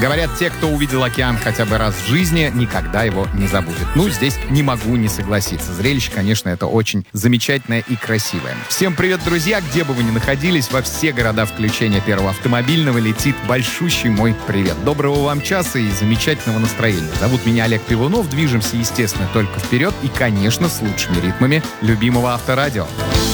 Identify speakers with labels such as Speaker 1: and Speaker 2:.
Speaker 1: Говорят, те, кто увидел океан хотя бы раз в жизни, никогда его не забудет. Ну, здесь не могу не согласиться. Зрелище, конечно, это очень замечательное и красивое. Всем привет, друзья! Где бы вы ни находились, во все города включения Первого автомобильного летит большущий мой привет. Доброго вам часа и замечательного настроения. Зовут меня Олег Пивунов. Движемся, естественно, только вперед и, конечно, с лучшими ритмами любимого Авторадио.